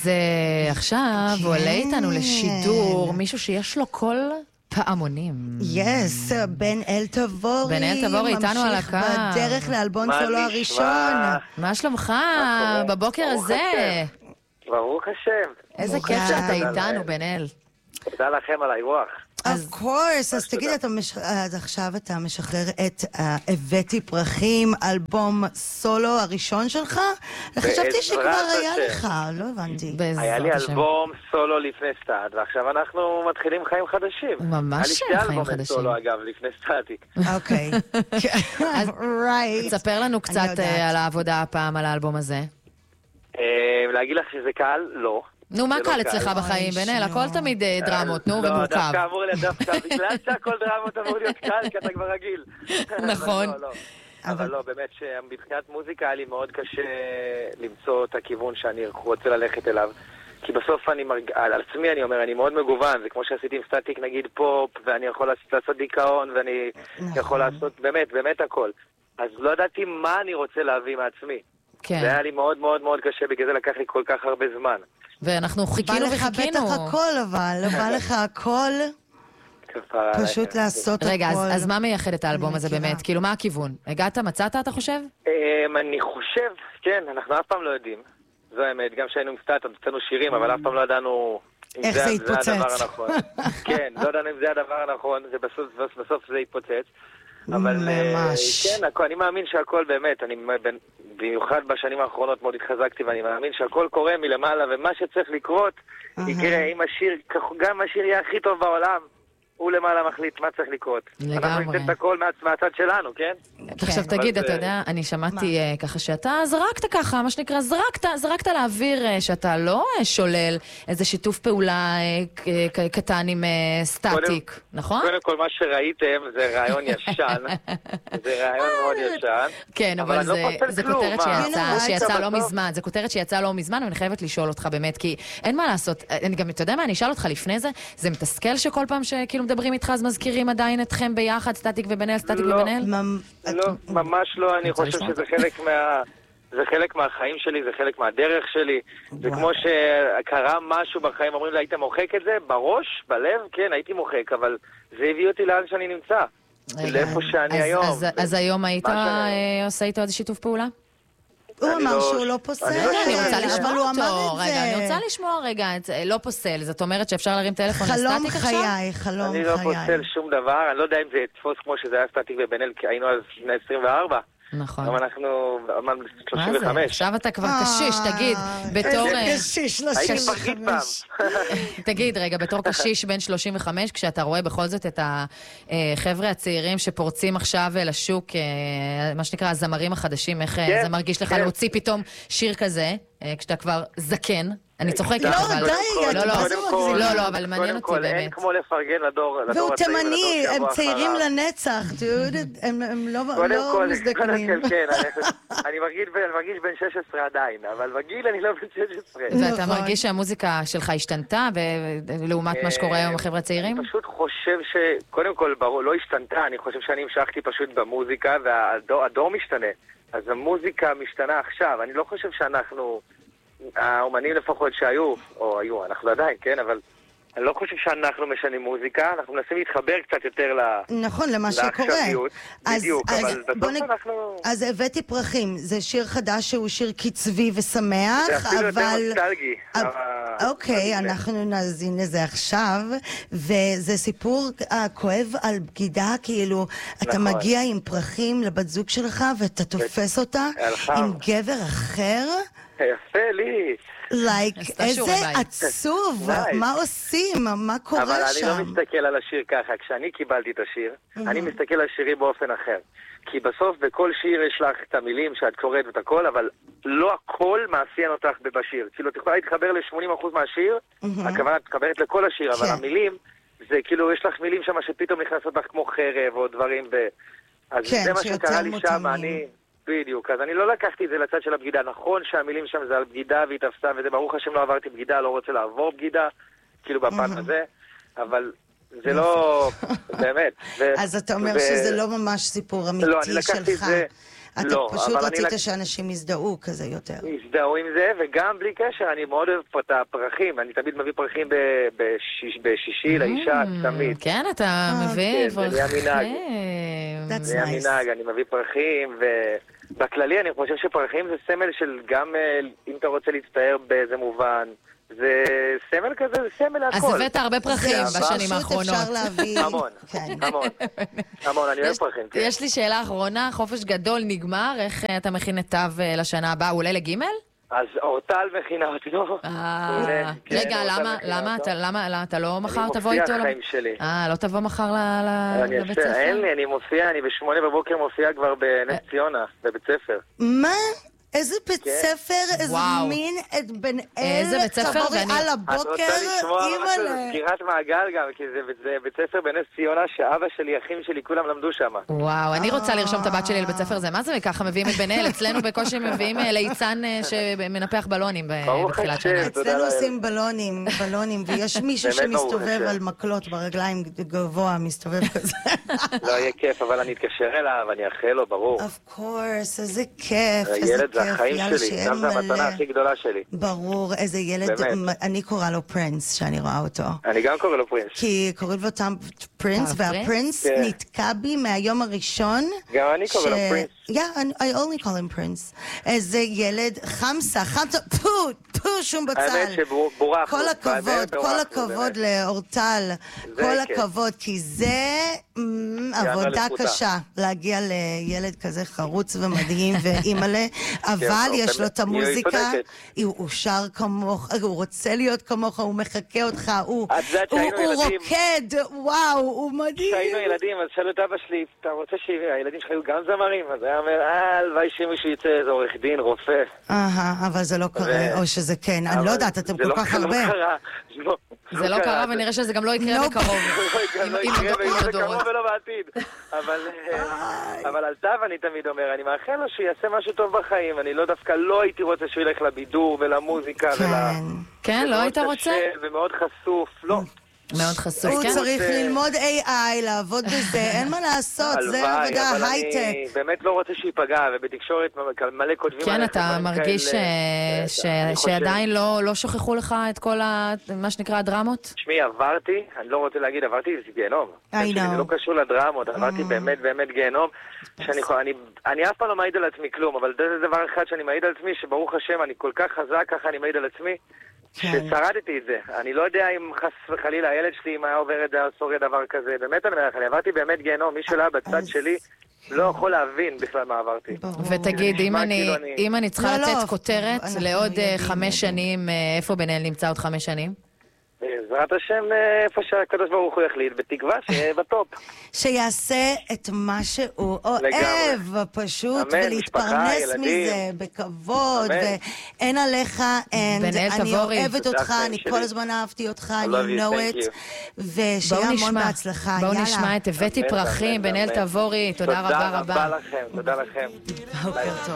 אז עכשיו עולה איתנו לשידור מישהו שיש לו קול פעמונים. יס, בן אל תבורי. בן אל תבורי איתנו על הקו. ממשיך בדרך לאלבום סולו הראשון. מה שלומך בבוקר הזה? ברוך השם. איזה כיף שאתה איתנו, בן אל. תודה לכם על האירוח. Of course, אז תגיד, עכשיו אתה משחרר את הבאתי פרחים, אלבום סולו הראשון שלך? חשבתי שכבר היה לך, לא הבנתי. היה לי אלבום סולו לפני סטאט, ועכשיו אנחנו מתחילים חיים חדשים. ממש חיים חדשים. סולו אגב, לפני סטאטיק. אוקיי. תספר לנו קצת על העבודה הפעם על האלבום הזה. להגיד לך שזה קל? לא. נו, מה קל אצלך בחיים, בן אל? הכל תמיד דרמות, נו, ומורכב. לא, דווקא אמור לדווקא, בגלל שהכל דרמות אמור להיות קל, כי אתה כבר רגיל. נכון. אבל לא, באמת שמבחינת מוזיקה היה לי מאוד קשה למצוא את הכיוון שאני רוצה ללכת אליו. כי בסוף על עצמי אני אומר, אני מאוד מגוון, זה כמו שעשיתי עם סטטיק נגיד פופ, ואני יכול לעשות דיכאון, ואני יכול לעשות באמת הכל. אז לא ידעתי מה אני רוצה להביא מעצמי. זה היה לי מאוד מאוד מאוד קשה, בגלל זה לקח לי כל כך הרבה זמן. ואנחנו חיכינו וחיכינו. בא לך בטח הכל, אבל בא לך הכל, פשוט לעשות הכל. רגע, אז מה מייחד את האלבום הזה באמת? כאילו, מה הכיוון? הגעת, מצאת, אתה חושב? אני חושב, כן, אנחנו אף פעם לא יודעים. זו האמת, גם שהיינו מסטאט, הוצאנו שירים, אבל אף פעם לא ידענו איך זה יתפוצץ. כן, לא ידענו אם זה הדבר הנכון, בסוף זה יתפוצץ. אבל כן, אני מאמין שהכל באמת, במיוחד בשנים האחרונות מאוד התחזקתי, ואני מאמין שהכל קורה מלמעלה, ומה שצריך לקרות יקרה, אם גם השיר יהיה הכי טוב בעולם, הוא למעלה מחליט מה צריך לקרות. אנחנו ניתן את הכל מהצד שלנו, כן? עכשיו תגיד, אתה יודע, אני שמעתי ככה שאתה זרקת ככה, מה שנקרא, זרקת לאוויר שאתה לא שולל איזה שיתוף פעולה קטן עם סטטיק, נכון? קודם כל מה שראיתם זה רעיון ישן, זה רעיון מאוד ישן. כן, אבל זה כותרת שיצאה לא מזמן, זה כותרת שיצאה לא מזמן, ואני חייבת לשאול אותך באמת, כי אין מה לעשות, אני גם, אתה יודע מה, אני אשאל אותך לפני זה, זה מתסכל שכל פעם שכאילו מדברים איתך, אז מזכירים עדיין אתכם ביחד, סטטיק ובן אל, סטטיק ובן אל? לא, ממש לא, אני חושב שזה חלק מהחיים שלי, זה חלק מהדרך שלי. זה כמו שקרה משהו בחיים, אומרים לי, היית מוחק את זה? בראש, בלב? כן, הייתי מוחק, אבל זה הביא אותי לאן שאני נמצא. לאיפה שאני היום. אז היום היית עושה איתו איזה שיתוף פעולה? הוא אמר שהוא לא פוסל. אני רוצה לשמוע אותו. רגע, אני רוצה לשמוע רגע, לא פוסל. זאת אומרת שאפשר להרים טלפון לסטטיק עכשיו? חלום חיי. אני לא פוסל שום דבר. אני לא יודע אם זה יתפוס כמו שזה היה סטטיק ובן אל, כי היינו אז בני 24. נכון. אבל אנחנו 35. מה זה? עכשיו אתה כבר קשיש, תגיד, בתור... איזה קשיש, 35. תגיד, רגע, בתור קשיש בן 35, כשאתה רואה בכל זאת את החבר'ה הצעירים שפורצים עכשיו לשוק, מה שנקרא, הזמרים החדשים, איך זה מרגיש לך להוציא פתאום שיר כזה, כשאתה כבר זקן? אני צוחקת, אבל... לא, אבל מעניין אותי באמת. אין כמו לפרגן לדור והוא תימני, הם צעירים לנצח, הם לא מזדקנים. כן, אני מרגיש בן 16 עדיין, אבל בגיל אני לא בן 16. ואתה מרגיש שהמוזיקה שלך השתנתה לעומת מה שקורה היום החבר'ה הצעירים? אני פשוט חושב שקודם כל לא השתנתה, אני חושב שאני המשכתי פשוט במוזיקה והדור משתנה. אז המוזיקה משתנה עכשיו, אני לא חושב שאנחנו... האומנים לפחות שהיו, או היו, אנחנו עדיין, כן, אבל אני לא חושב שאנחנו משנים מוזיקה, אנחנו מנסים להתחבר קצת יותר נכון, למה שקורה. בדיוק, אבל בסוף אנחנו... אז הבאתי פרחים, זה שיר חדש שהוא שיר קצבי ושמח, זה אפילו יותר נוסטלגי. אוקיי, אנחנו נאזין לזה עכשיו, וזה סיפור כואב על בגידה, כאילו, אתה מגיע עם פרחים לבת זוג שלך, ואתה תופס אותה עם גבר אחר, יפה לי. איזה עצוב, מה עושים, מה קורה שם? אבל אני לא מסתכל על השיר ככה, כשאני קיבלתי את השיר, אני מסתכל על שירים באופן אחר. כי בסוף בכל שיר יש לך את המילים שאת קוראת ואת הכל, אבל לא הכל מאפיין אותך בשיר. כאילו, את יכולה להתחבר ל-80% מהשיר, הכוונה את מתחברת לכל השיר, אבל המילים, זה כאילו, יש לך מילים שם שפתאום נכנסות לך כמו חרב או דברים, אז זה מה שקרה לי שם, בדיוק, אז אני לא לקחתי את זה לצד של הבגידה. נכון שהמילים שם זה על בגידה והיא תפסה, וזה ברוך השם לא עברתי בגידה, לא רוצה לעבור בגידה, כאילו בפן הזה, אבל זה לא... באמת. אז אתה אומר שזה לא ממש סיפור אמיתי שלך. לא, אתה פשוט אבל רצית אני... שאנשים יזדהו כזה יותר. יזדהו עם זה, וגם בלי קשר, אני מאוד אוהב פה את הפרחים. אני תמיד מביא פרחים בשישי לאישה, תמיד. כן, אתה מביא פרחים. זה המנהג, אני מביא פרחים, ובכללי אני חושב שפרחים זה סמל של גם, אם אתה רוצה להצטער באיזה מובן, זה סמל כזה, זה סמל הכל. אז הבאת הרבה פרחים בשנים האחרונות. פשוט אפשר להביא... המון, אני אוהב פרחים. יש לי שאלה אחרונה, חופש גדול נגמר, איך אתה מכין את תו לשנה הבאה, אולי לגימל? אז אורטל מכינה אותו. רגע, למה אתה לא מחר תבוא איתו? אני מופיע חיים שלי. לא תבוא מחר לבית ספר? אין לי, אני מופיע, אני ב8 בבוקר מופיע כבר בנס ציונה, בבית ספר. מה? איזה בית ספר הזמין את בן אל תבואי על הבוקר? את רוצה לשמוע משהו? סגירת מעגל גם, כי זה בית ספר בנס ציונה שאבא שלי, אחים שלי, כולם למדו שם. וואו, אני רוצה לרשום את הבת שלי לבית ספר הזה. מה זה? וככה מביאים את בן אל? אצלנו בקושי מביאים ליצן שמנפח בלונים בתחילת שנה. אצלנו עושים בלונים, ויש מישהו שמסתובב על מקלות ברגליים גבוה, מסתובב כזה. לא יהיה כיף, אבל אני אתקשר אליו, אני אאחל לו, ברור. Of course, איזה כיף. החיים שלי, גם זה המתנה הכי גדולה שלי. ברור, איזה ילד, אני קורא לו פרינס, שאני רואה אותו. אני גם קורא לו פרינס. כי קוראים לו תם פרינס, והפרינס נתקע בי מהיום הראשון. גם אני קורא לו פרינס. Yeah, I only call him prince. איזה ילד חמסה, פו, שום בצל. האמת שבורח. כל הכבוד לאורטל, כל הכבוד, כי זה עבודה קשה להגיע לילד כזה חרוץ ומדהים ואימא'לה, אבל יש לו את המוזיקה, הוא שר כמוך, הוא רוצה להיות כמוך, הוא מחכה אותך, הוא רוקד, וואו, הוא מדהים. כשהיינו ילדים, אז שאלו את אבא שלי, אתה רוצה שהילדים שלך היו גם זמרים? אז היה אומר, הלוואי שמישהו יצא איזה עורך דין, רופא. אבל זה לא קרה, או שזה כן, אני לא יודעת, אתם כל כך הרבה. זה לא קרה, ונראה שזה גם לא יקרה בקרוב. לא יקרה בקרוב ולא בעתיד. אבל על תו אני תמיד אומר, אני מאחל לו שיעשה משהו טוב בחיים. אני לא דווקא לא הייתי רוצה שהוא ילך לבידור ולמוזיקה. כן, לא היית רוצה? ומאוד חשוף, לא. מאוד חשוף, כן? הוא צריך ללמוד AI, לעבוד בזה, אין מה לעשות, זה עבודה הייטק. אני באמת לא רוצה שיפגע, ובתקשורת מלא כותבים... כן, אתה מרגיש שעדיין לא שכחו לך את כל מה שנקרא הדרמות? שמי, עברתי, אני לא רוצה להגיד, עברתי גיהנום. זה לא קשור לדרמות, עברתי באמת גיהנום. אני אף פעם לא מעיד על עצמי כלום, אבל זה דבר אחד שאני מעיד על עצמי, שברוך השם, אני כל כך חזק, ככה אני מעיד על עצמי. ששרדתי את זה. אני לא יודע אם חס וחלילה הילד שלי, אם היה עובר את זה, שורד דבר כזה. באמת אני אומר לך, אני עברתי באמת גיהנום. מי שלא היה בצד שלי לא יכול להבין בכלל מה עברתי. ותגיד, אם אני צריכה לתת כותרת לעוד 5 שנים, איפה בן אל נמצא עוד 5 שנים? בעזרת השם, איפה שהקדוש ברוך הוא יחליט, בתקווה שיהיה בטופ. שיעשה את מה שהוא אוהב, פשוט, ולהתפרנס מזה בכבוד, ואין עליך, אני אוהבת אותך, אני כל הזמן אהבתי אותך, אני know it, ושיהיה המון בהצלחה. בואו נשמע את הבאתי פרחים, בן אל תבורי, תודה רבה רבה. תודה לכם. בוקר טוב.